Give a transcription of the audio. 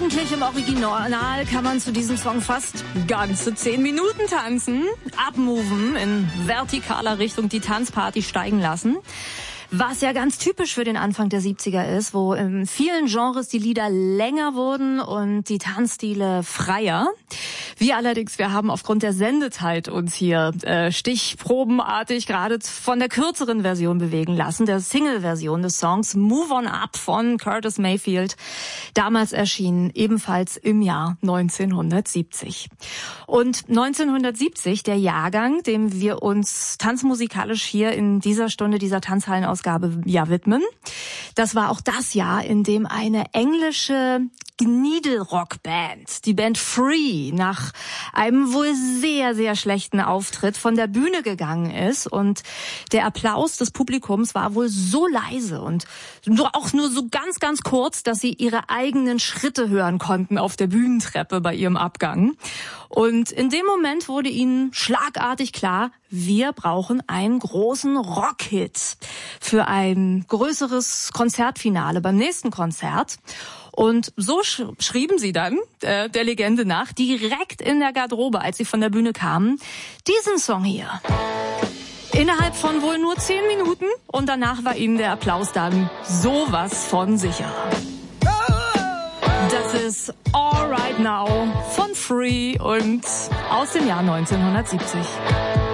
Eigentlich im Original kann man zu diesem Song fast ganze 10 Minuten tanzen, abmoven, in vertikaler Richtung die Tanzparty steigen lassen. Was ja ganz typisch für den Anfang der 70er ist, wo in vielen Genres die Lieder länger wurden und die Tanzstile freier. Wir allerdings, wir haben aufgrund der Sendezeit uns hier stichprobenartig gerade von der kürzeren Version bewegen lassen, der Single-Version des Songs Move On Up von Curtis Mayfield, damals erschienen ebenfalls im Jahr 1970. Und 1970, der Jahrgang, dem wir uns tanzmusikalisch hier in dieser Stunde dieser Tanzhallenausgabe widmen. Das war auch das Jahr, in dem eine englische Needle-Rock-Band, die Band Free, nach einem wohl sehr, sehr schlechten Auftritt von der Bühne gegangen ist. Und der Applaus des Publikums war wohl so leise und auch nur so ganz, ganz kurz, dass sie ihre eigenen Schritte hören konnten auf der Bühnentreppe bei ihrem Abgang. Und in dem Moment wurde ihnen schlagartig klar, wir brauchen einen großen Rockhit für ein größeres Konzertfinale beim nächsten Konzert. Und so schrieben sie dann, der Legende nach, direkt in der Garderobe, als sie von der Bühne kamen, diesen Song hier. Innerhalb von wohl nur 10 Minuten und danach war ihnen der Applaus dann sowas von sicher. Das ist All Right Now von Free und aus dem Jahr 1970.